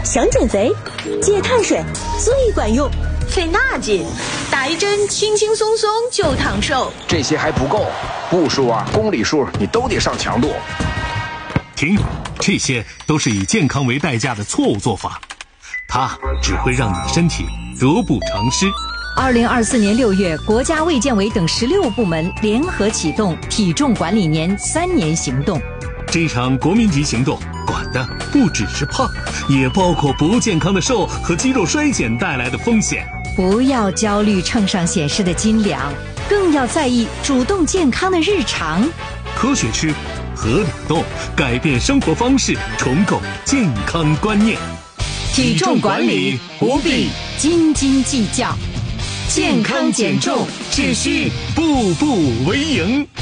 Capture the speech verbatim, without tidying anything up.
想减肥，戒碳水最管用。 费那劲，打一针轻轻松松就躺瘦。 这些还不够，步数啊、公里数你都得上强度。 停，这些都是以健康为代价的错误做法，它只会让你的身体得不偿失。 二零二四年六月，国家卫健委等十六部门联合启动体重管理年三年行动。 这场国民级行动管的不只是胖，也包括不健康的瘦和肌肉衰减带来的风险。 不要焦虑秤上显示的斤两，更要在意主动健康的日常。 科学吃，合理动，改变生活方式，重构健康观念。 体重管理不必斤斤计较，健康减重只需步步为营。